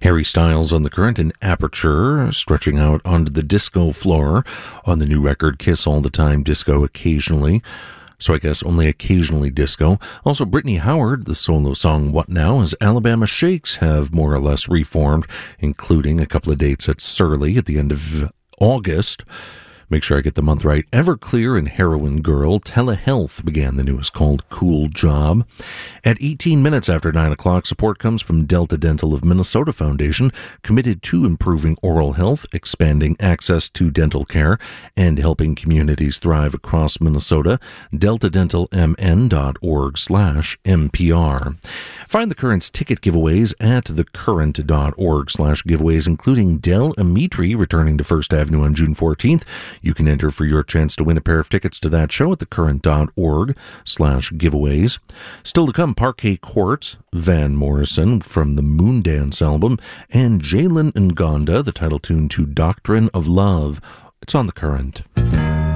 Harry Styles on The Current and Aperture, stretching out onto the disco floor on the new record Kiss All the Time, Disco Occasionally. So I guess only occasionally disco. Also, Brittany Howard, the solo song What Now, as Alabama Shakes have more or less reformed, including a couple of dates at Surly at the end of August. Make sure I get the month right. Everclear and Heroin Girl. Telehealth began the newest called Cool Job. At 18 minutes after 9 o'clock, support comes from Delta Dental of Minnesota Foundation, committed to improving oral health, expanding access to dental care, and helping communities thrive across Minnesota. DeltaDentalMN.org/NPR. Find The Current's ticket giveaways at thecurrent.org/giveaways, including Del Amitri returning to First Avenue on June 14th. You can enter for your chance to win a pair of tickets to that show at thecurrent.org/giveaways. Still to come, Parquet Courts, Van Morrison from the Moondance album, and Jalen Ngonda, the title tune to Doctrine of Love. It's on The Current.